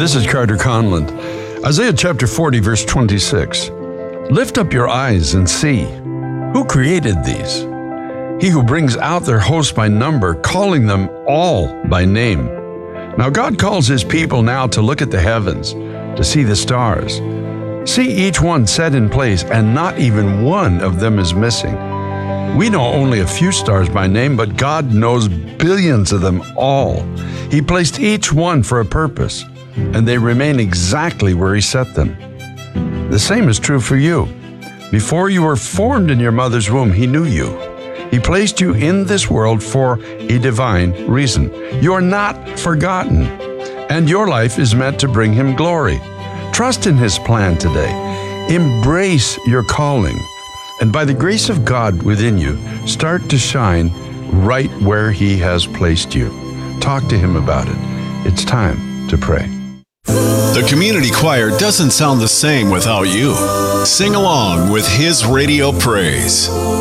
This is Carter Conlon. Isaiah chapter 40, verse 26. Lift up your eyes and see. Who created these? He who brings out their hosts by number, calling them all by name. Now God calls his people now to look at the heavens, to see the stars. See each one set in place, and not even one of them is missing. We know only a few stars by name, but God knows billions of them all. He placed each one for a purpose, and they remain exactly where he set them. The same is true for you. Before you were formed in your mother's womb, he knew you. He placed you in this world for a divine reason. You are not forgotten, and your life is meant to bring him glory. Trust in his plan today. Embrace your calling, and by the grace of God within you, start to shine right where he has placed you. Talk to him about it. It's time to pray. The community choir doesn't sound the same without you. Sing along with His Radio Praise.